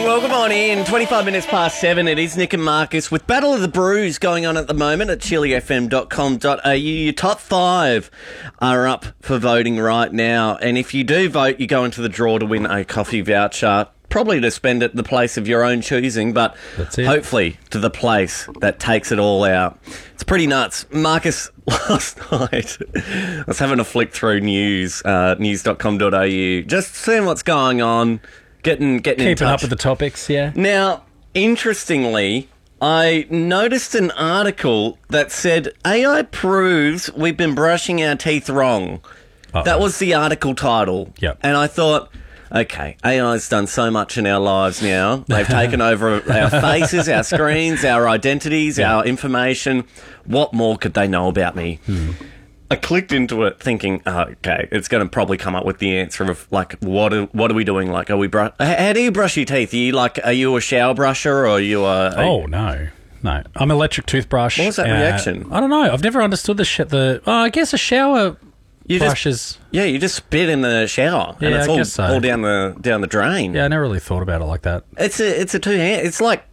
morning. Welcome on in. 25 minutes past 7. It is Nick and Marcus with Battle of the Brews going on at the moment at chilifm.com.au. Your top 5 are up for voting right now. And if you do vote, you go into the draw to win a coffee voucher. Probably to spend at the place of your own choosing, but hopefully to the place that takes it all out. It's pretty nuts. Marcus, last night, I was having a flick through news, news.com.au, just seeing what's going on, getting in touch. Keeping up with the topics, yeah. Now, interestingly, I noticed an article that said, AI proves we've been brushing our teeth wrong. Uh-oh. That was the article title. Yep. And I thought, okay, AI's done so much in our lives now. They've taken over our faces, our screens, our identities, our information. What more could they know about me? I clicked into it thinking, okay, it's going to probably come up with the answer of, like, what are we doing? Like, how do you brush your teeth? Are you a shower brusher or are you a... Oh, no. No. I'm an electric toothbrush. What was that reaction? I don't know. I've never understood I guess a shower... You just spit in the shower, and it's all down the drain. Yeah, I never really thought about it like that. It's a two-hand.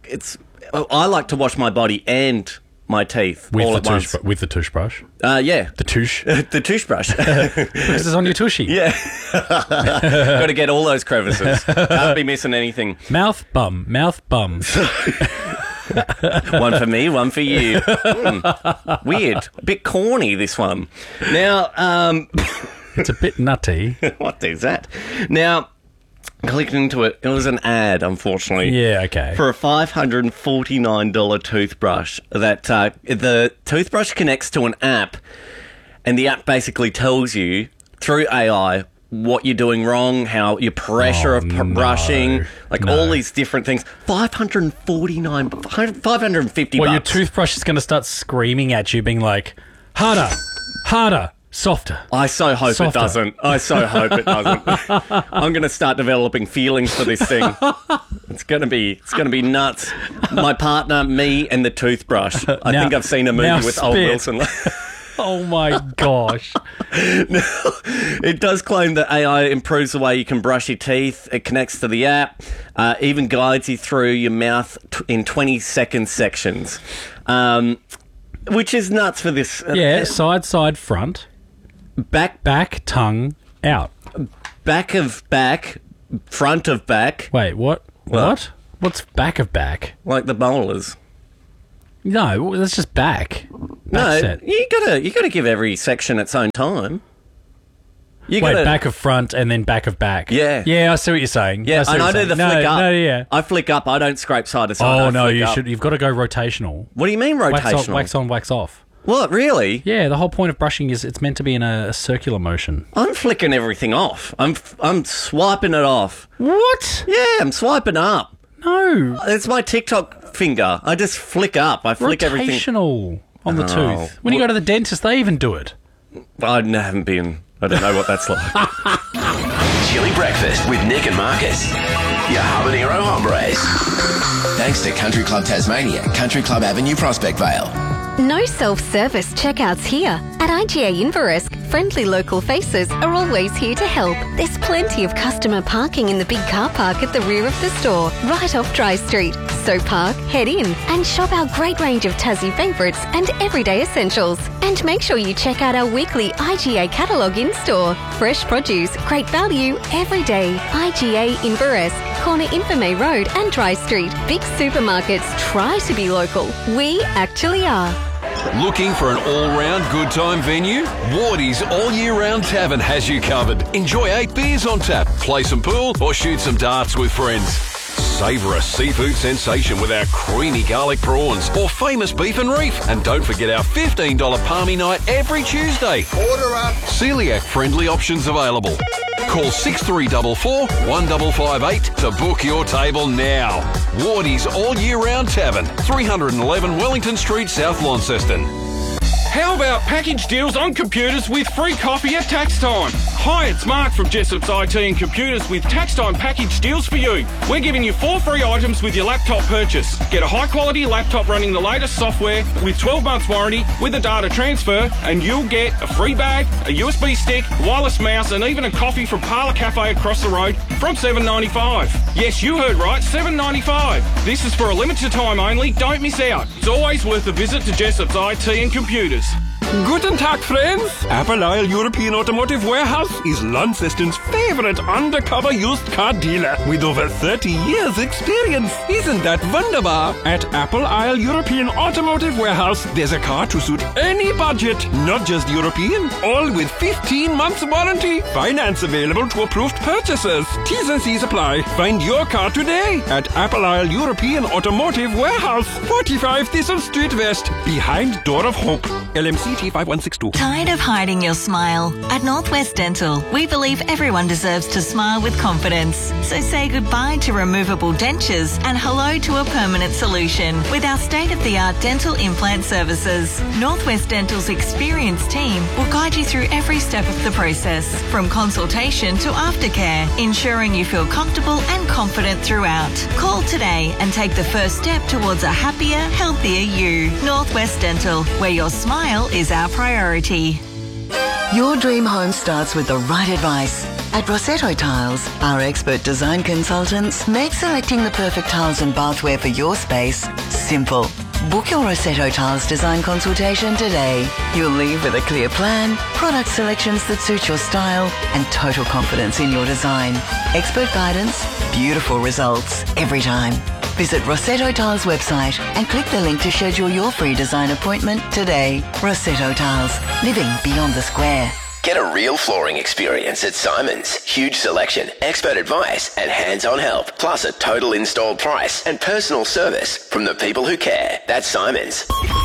I like to wash my body and my teeth all at once. With the toothbrush? Yeah. The touche? The toothbrush. Because it's on your tushy. Yeah. Got to get all those crevices. Can't be missing anything. Mouth bum. One for me, one for you. Weird. A bit corny, this one. Now, it's a bit nutty. What is that? Now, clicked into it. It was an ad, unfortunately. Yeah, okay. For a $549 toothbrush. That the toothbrush connects to an app, and the app basically tells you through AI what you're doing wrong, how your pressure of brushing, all these different things. $550. Well, your toothbrush is going to start screaming at you, being like, harder, softer. I so hope it doesn't. I'm going to start developing feelings for this thing. It's going to be nuts. My partner, me, and the toothbrush. I think I've seen a movie with Old Wilson. Oh, my gosh. Now, it does claim that AI improves the way you can brush your teeth. It connects to the app, even guides you through your mouth in 20-second sections, which is nuts for this. Side, front. Back, tongue, out. Back of back, front of back. Wait, what? What? What's back of back? Like the molars. No, that's just back. No, you gotta give every section its own time. Back of front and then back of back. Yeah. Yeah, I see what you're saying. Yeah, and I do the flick up. No, yeah. I flick up. I don't scrape side to side. Oh, no, you've got to go rotational. What do you mean rotational? Wax on, wax off. What, really? Yeah, the whole point of brushing is it's meant to be in a circular motion. I'm flicking everything off. I'm swiping it off. What? Yeah, I'm swiping up. No. It's my TikTok finger. I just flick up. I flick everything. Rotational on the tooth. When you go to the dentist, they even do it. I haven't been. I don't know what that's like. Chili breakfast with Nick and Marcus. Your habanero hombres. Thanks to Country Club Tasmania, Country Club Avenue, Prospect Vale. No self-service checkouts here. At IGA Inveresk, friendly local faces are always here to help. There's plenty of customer parking in the big car park at the rear of the store, right off Dry Street. So park, head in, and shop our great range of Tassie favourites and everyday essentials. And make sure you check out our weekly IGA catalogue in-store. Fresh produce, great value, every day. IGA Inveresk, corner Infirmay Road and Dry Street. Big supermarkets try to be local. We actually are. Looking for an all-round good time venue? Wardy's All Year Round Tavern has you covered. Enjoy 8 beers on tap, play some pool or shoot some darts with friends. Savour a seafood sensation with our creamy garlic prawns or famous beef and reef. And don't forget our $15 palmy night every Tuesday. Order up. Celiac friendly options available. Call 6344 1558 to book your table now. Wardy's All Year Round Tavern, 311 Wellington Street, South Launceston. How about package deals on computers with free coffee at tax time? Hi, it's Mark from Jessop's IT and Computers with tax time package deals for you. We're giving you 4 free items with your laptop purchase. Get a high quality laptop running the latest software with 12 months warranty with a data transfer, and you'll get a free bag, a USB stick, wireless mouse, and even a coffee from Parlour Cafe across the road from $7.95. Yes, you heard right, $7.95. This is for a limited time only. Don't miss out. It's always worth a visit to Jessop's IT and Computers. Guten Tag, friends! Apple Isle European Automotive Warehouse is Launceston's favorite undercover used car dealer with over 30 years experience. Isn't that wunderbar? At Apple Isle European Automotive Warehouse, there's a car to suit any budget, not just European, all with 15 months warranty. Finance available to approved purchasers. T's and C's apply. Find your car today at Apple Isle European Automotive Warehouse, 45 Thistle Street West, behind Door of Hope. LMC T5162. Tired of hiding your smile? At Northwest Dental, we believe everyone deserves to smile with confidence. So say goodbye to removable dentures and hello to a permanent solution with our state-of-the-art dental implant services. Northwest Dental's experienced team will guide you through every step of the process, from consultation to aftercare, ensuring you feel comfortable and confident throughout. Call today and take the first step towards a happier, healthier you. Northwest Dental, where your smile is our priority. Your dream home starts with the right advice. At Rossetto Tiles, our expert design consultants make selecting the perfect tiles and bathware for your space simple. Book your Rossetto Tiles design consultation today. You'll leave with a clear plan, product selections that suit your style, and total confidence in your design. Expert guidance, beautiful results every time. Visit Rossetto Tiles website and click the link to schedule your free design appointment today. Rossetto Tiles, living beyond the square. Get a real flooring experience at Simon's. Huge selection, expert advice, and hands-on help. Plus a total installed price and personal service from the people who care. That's Simon's.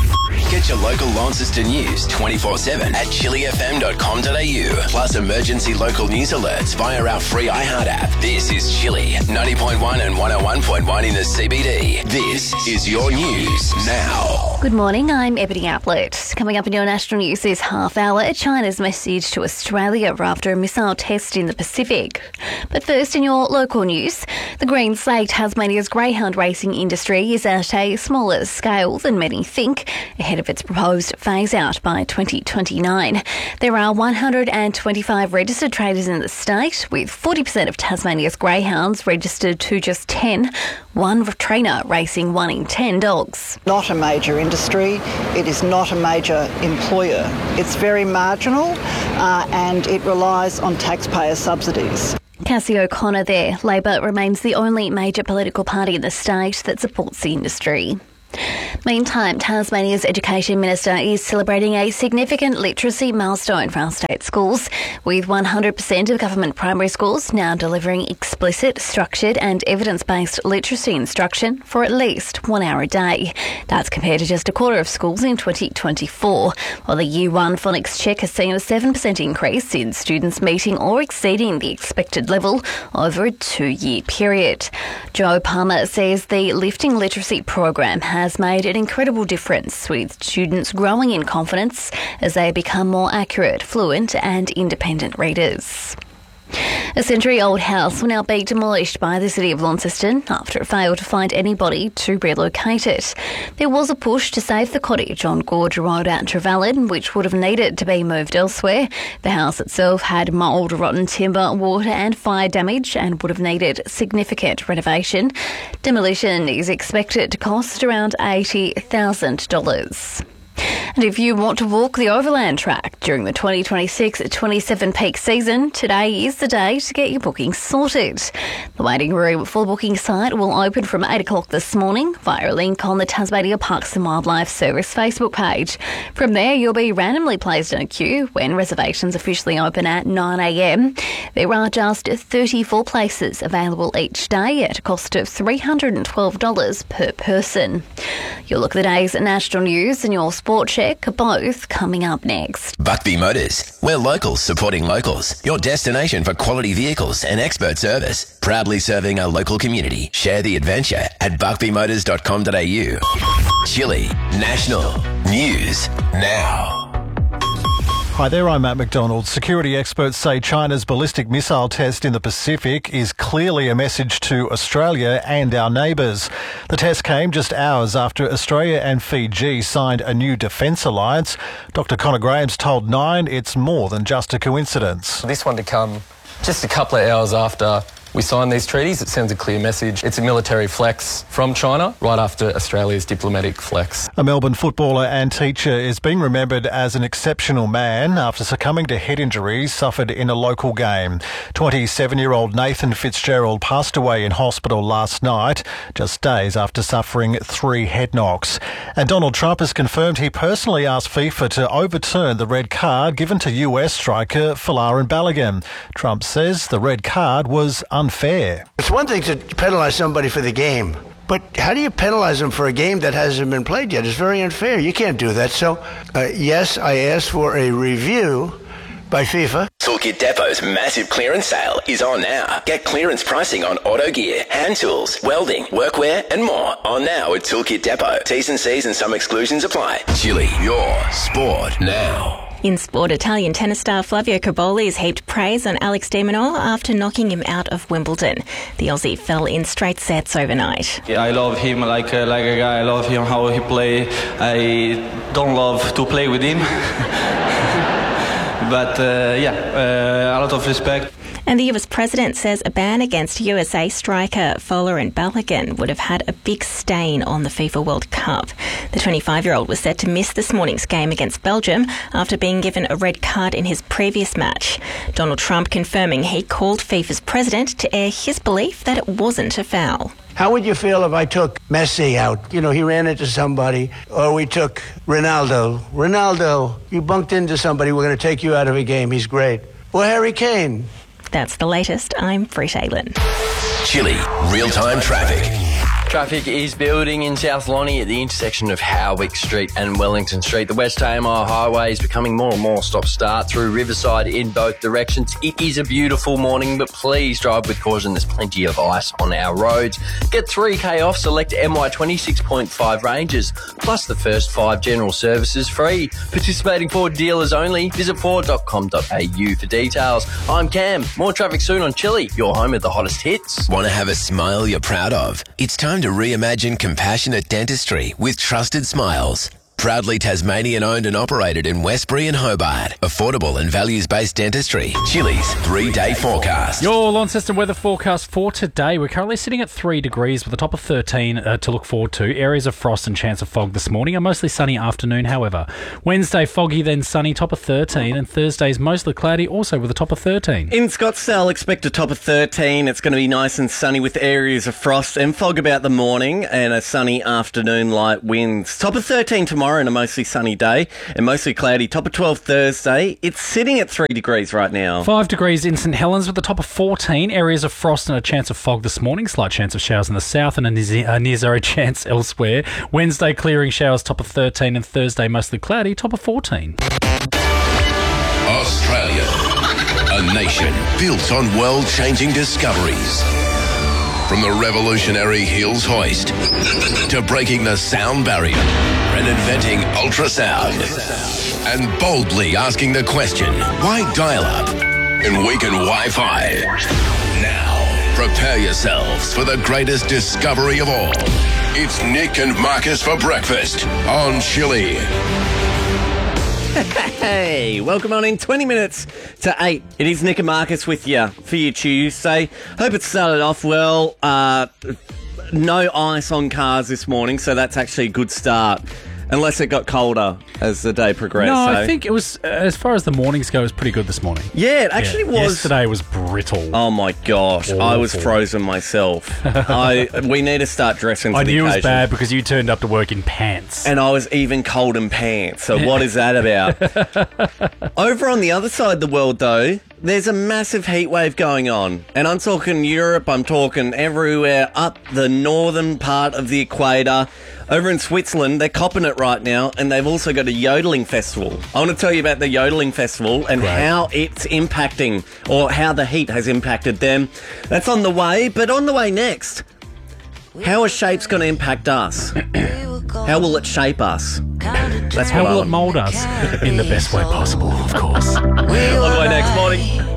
Get your local Launceston news 24/7 at chilifm.com.au. Plus emergency local news alerts via our free iHeart app. This is Chili, 90.1 and 101.1 in the CBD. This is your news now. Good morning, I'm Ebony Outlet. Coming up in your national news this half hour, China's message to Australia after a missile test in the Pacific. But first, in your local news, the Greens say Tasmania's greyhound racing industry is at a smaller scale than many think, ahead of its proposed phase-out by 2029. There are 125 registered traders in the state, with 40% of Tasmania's greyhounds registered to just 10, one trainer racing 1 in 10 dogs. Not a major industry, it is not a major employer. It's very marginal and it relies on taxpayer subsidies. Cassie O'Connor there. Labor remains the only major political party in the state that supports the industry. Meantime, Tasmania's Education Minister is celebrating a significant literacy milestone for our state schools, with 100% of government primary schools now delivering explicit, structured and evidence-based literacy instruction for at least 1 hour a day. That's compared to just a quarter of schools in 2024, while the Year 1 phonics check has seen a 7% increase in students meeting or exceeding the expected level over a 2-year period. Joe Palmer says the Lifting Literacy program has made an incredible difference, with students growing in confidence as they become more accurate, fluent and independent readers. A century-old house will now be demolished by the City of Launceston after it failed to find anybody to relocate it. There was a push to save the cottage on Gorge Road at Trevallyn, which would have needed to be moved elsewhere. The house itself had mould, rotten timber, water and fire damage and would have needed significant renovation. Demolition is expected to cost around $80,000. And if you want to walk the Overland Track during the 2026-27 peak season, today is the day to get your booking sorted. The waiting room for the booking site will open from 8 o'clock this morning via a link on the Tasmania Parks and Wildlife Service Facebook page. From there, you'll be randomly placed in a queue when reservations officially open at 9 a.m. There are just 34 places available each day at a cost of $312 per person. You'll look at the day's national news and your sport check, both coming up next. Buckby Motors. We're locals supporting locals. Your destination for quality vehicles and expert service. Proudly serving our local community. Share the adventure at buckbymotors.com.au. Chile National News Now. Hi there, I'm Matt McDonald. Security experts say China's ballistic missile test in the Pacific is clearly a message to Australia and our neighbours. The test came just hours after Australia and Fiji signed a new defence alliance. Dr. Connor Graham's told Nine it's more than just a coincidence. This one to come just a couple of hours after we signed these treaties, it sends a clear message. It's a military flex from China right after Australia's diplomatic flex. A Melbourne footballer and teacher is being remembered as an exceptional man after succumbing to head injuries suffered in a local game. 27-year-old Nathan Fitzgerald passed away in hospital last night, just days after suffering 3 head knocks. And Donald Trump has confirmed he personally asked FIFA to overturn the red card given to US striker Folarin Balogun. Trump says the red card was unfair. It's one thing to penalise somebody for the game, but how do you penalise them for a game that hasn't been played yet? It's very unfair. You can't do that. So, yes, I asked for a review by FIFA. Toolkit Depot's massive clearance sale is on now. Get clearance pricing on auto gear, hand tools, welding, workwear and more on now at Toolkit Depot. T's and C's and some exclusions apply. Chile, your sport now. In sport, Italian tennis star Flavio Cobolli has heaped praise on Alex de Minaur after knocking him out of Wimbledon. The Aussie fell in straight sets overnight. Yeah, I love him like a guy. I love him how he play. I don't love to play with him. But a lot of respect. And the US president says a ban against USA striker Folarin Balogun would have had a big stain on the FIFA World Cup. The 25-year-old was set to miss this morning's game against Belgium after being given a red card in his previous match. Donald Trump confirming he called FIFA's president to air his belief that it wasn't a foul. How would you feel if I took Messi out? You know, he ran into somebody. Or we took Ronaldo. Ronaldo, you bumped into somebody. We're going to take you out of a game. He's great. Or Harry Kane. That's the latest. I'm Britt Aylin. Chile, real-time traffic. Traffic is building in South Lonnie at the intersection of Howick Street and Wellington Street. The West Tamar Highway is becoming more and more stop-start through Riverside in both directions. It is a beautiful morning, but please drive with caution. There's plenty of ice on our roads. Get 3K off select MY26.5 ranges, plus the first 5 general services free. Participating Ford dealers only. Visit Ford.com.au for details. I'm Cam. More traffic soon on Chile, your home of the hottest hits. Want to have a smile you're proud of? It's time to reimagine compassionate dentistry with Trusted Smiles. Proudly Tasmanian owned and operated in Westbury and Hobart. Affordable and values-based dentistry. Chile's 3-day forecast. Your Launceston weather forecast for today. We're currently sitting at 3 degrees with a top of 13 to look forward to. Areas of frost and chance of fog this morning. A mostly sunny afternoon, however. Wednesday, foggy, then sunny, top of 13. And Thursday's mostly cloudy, also with a top of 13. In Scottsdale, expect a top of 13. It's going to be nice and sunny with areas of frost and fog about the morning and a sunny afternoon, light winds. Top of 13 tomorrow and a mostly sunny day and mostly cloudy. Top of 12 Thursday. It's sitting at 3 degrees right now. 5 degrees in St Helens with a top of 14. Areas of frost and a chance of fog this morning. Slight chance of showers in the south and a near zero chance elsewhere. Wednesday clearing showers, top of 13, and Thursday mostly cloudy, top of 14. Australia, a nation built on world-changing discoveries. From the revolutionary Hills hoist to breaking the sound barrier and inventing ultrasound and boldly asking the question, why dial-up and weaken Wi-Fi? Now, prepare yourselves for the greatest discovery of all. It's Nick and Marcus for breakfast on Chile. Hey, welcome on in 20 minutes to 8. It is Nick and Marcus with you for your Tuesday. Hope it started off well. No ice on cars this morning, so that's actually a good start. Unless it got colder as the day progressed. No, I think it was, as far as the mornings go, it was pretty good this morning. Yeah, it actually was. Yesterday was brittle. Oh my gosh, awful. I was frozen myself. We need to start dressing for the occasion. I knew it was bad because you turned up to work in pants. And I was even cold in pants, so what is that about? Over on the other side of the world, though, there's a massive heat wave going on. And I'm talking Europe, I'm talking everywhere up the northern part of the equator. Over in Switzerland, they're copping it right now, and they've also got a yodeling festival. I want to tell you about the yodeling festival and how it's impacting, or how the heat has impacted them. That's on the way, but on the way next, how are shapes going to impact us? How will it shape us? That's How what I will it want. mould us in the best way possible, of course. I'll go next morning.